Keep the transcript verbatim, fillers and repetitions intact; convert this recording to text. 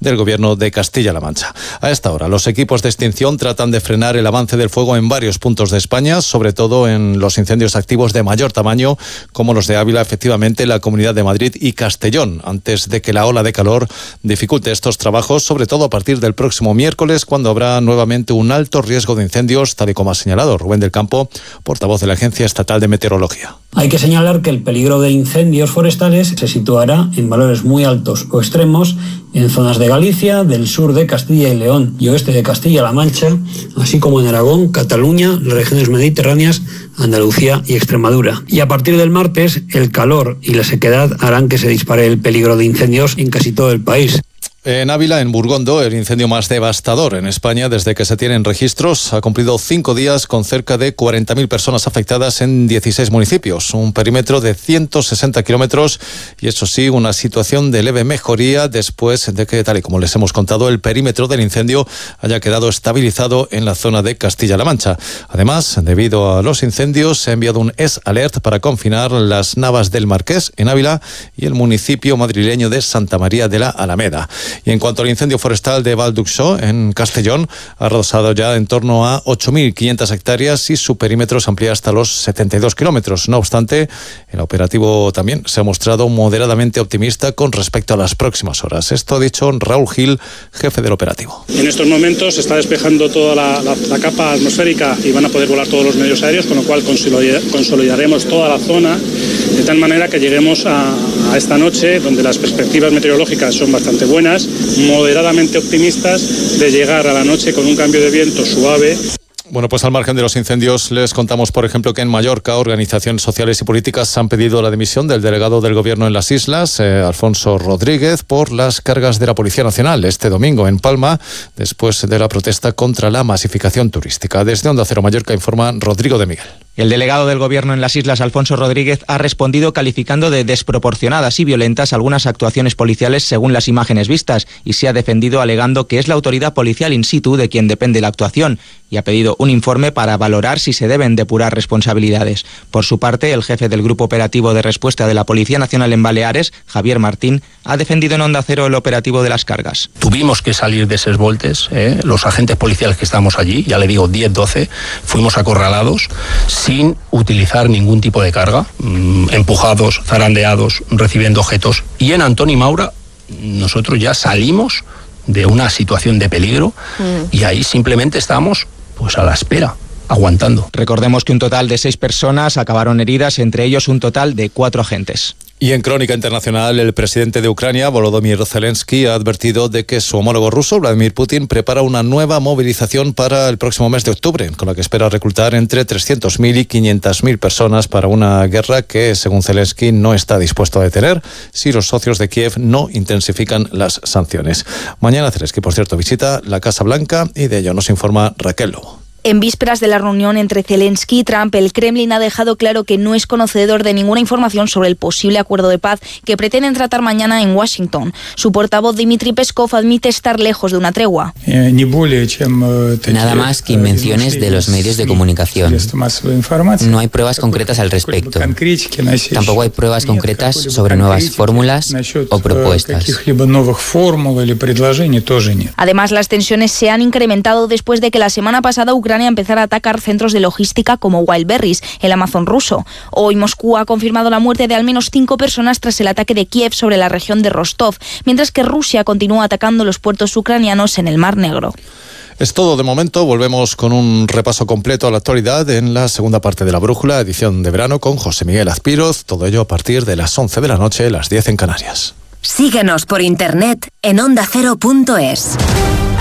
del Gobierno de Castilla-La Mancha. A esta hora, los equipos de extinción tratan de frenar el avance del fuego en varios puntos de España, sobre todo en los incendios activos de mayor tamaño, como los de Ávila, efectivamente, la Comunidad de Madrid y Castellón, antes de que la ola de calor dificulte estos trabajos, sobre todo a partir del próximo miércoles, cuando habrá nuevamente un alto riesgo de incendios, tal y como ha señalado Rubén del Campo, portavoz de la Agencia Estatal de Meteorología. Hay que señalar que el peligro de incendios forestales se situará en valores muy altos o extremos en zonas de Galicia, del sur de Castilla y León y oeste de Castilla-La Mancha, así como en Aragón, Cataluña, las regiones mediterráneas, Andalucía y Extremadura. Y a partir del martes, el calor y la sequedad harán que se dispare el peligro de incendios en casi todo el país. En Ávila, en Burgondo, el incendio más devastador en España desde que se tienen registros, ha cumplido cinco días con cerca de cuarenta mil personas afectadas en dieciséis municipios, un perímetro de ciento sesenta kilómetros y, eso sí, una situación de leve mejoría después de que, tal y como les hemos contado, el perímetro del incendio haya quedado estabilizado en la zona de Castilla-La Mancha. Además, debido a los incendios, se ha enviado un S Alert para confinar las Navas del Marqués en Ávila y el municipio madrileño de Santa María de la Alameda. Y en cuanto al incendio forestal de Valduxó, en Castellón, ha arrasado ya en torno a ocho mil quinientas hectáreas y su perímetro se amplía hasta los setenta y dos kilómetros. No obstante, el operativo también se ha mostrado moderadamente optimista con respecto a las próximas horas. Esto ha dicho Raúl Gil, jefe del operativo. En estos momentos se está despejando toda la, la, la capa atmosférica y van a poder volar todos los medios aéreos, con lo cual consolidaremos toda la zona de tal manera que lleguemos a, a esta noche, donde las perspectivas meteorológicas son bastante buenas, moderadamente optimistas, de llegar a la noche con un cambio de viento suave. Bueno, pues al margen de los incendios, les contamos, por ejemplo, que en Mallorca, organizaciones sociales y políticas han pedido la dimisión del delegado del Gobierno en las islas, eh, Alfonso Rodríguez, por las cargas de la Policía Nacional este domingo en Palma, después de la protesta contra la masificación turística. Desde Onda Cero Mallorca informa Rodrigo de Miguel. El delegado del Gobierno en las islas, Alfonso Rodríguez, ha respondido calificando de desproporcionadas y violentas algunas actuaciones policiales según las imágenes vistas y se ha defendido alegando que es la autoridad policial in situ de quien depende la actuación y ha pedido un informe para valorar si se deben depurar responsabilidades. Por su parte, el jefe del Grupo Operativo de Respuesta de la Policía Nacional en Baleares, Javier Martín, ha defendido en Onda Cero el operativo de las cargas. Tuvimos que salir de esos voltes, ¿eh? Los agentes policiales que estamos allí, ya le digo, diez, doce, fuimos acorralados sin utilizar ningún tipo de carga, mmm, empujados, zarandeados, recibiendo objetos. Y en Antón y Maura nosotros ya salimos de una situación de peligro mm. y ahí simplemente estamos pues a la espera, aguantando. Recordemos que un total de seis personas acabaron heridas, entre ellos un total de cuatro agentes. Y en crónica internacional, el presidente de Ucrania, Volodymyr Zelensky, ha advertido de que su homólogo ruso, Vladimir Putin, prepara una nueva movilización para el próximo mes de octubre, con la que espera reclutar entre trescientos mil y quinientas mil personas para una guerra que, según Zelensky, no está dispuesto a detener si los socios de Kiev no intensifican las sanciones. Mañana Zelensky, por cierto, visita la Casa Blanca y de ello nos informa Raquel Lobo. En vísperas de la reunión entre Zelensky y Trump, el Kremlin ha dejado claro que no es conocedor de ninguna información sobre el posible acuerdo de paz que pretenden tratar mañana en Washington. Su portavoz Dmitry Peskov admite estar lejos de una tregua. Nada más que invenciones de los medios de comunicación. No hay pruebas concretas al respecto. Tampoco hay pruebas concretas sobre nuevas fórmulas o propuestas. Además, las tensiones se han incrementado después de que la semana pasada Ucrania empezara a atacar centros de logística como Wildberries, el Amazon ruso. Hoy Moscú ha confirmado la muerte de al menos cinco personas tras el ataque de Kiev sobre la región de Rostov, mientras que Rusia continúa atacando los puertos ucranianos en el Mar Negro. Es todo de momento. Volvemos con un repaso completo a la actualidad en la segunda parte de La Brújula, edición de verano, con José Miguel Azpiroz. Todo ello a partir de las once de la noche, las diez en Canarias. Síguenos por internet en onda cero punto es.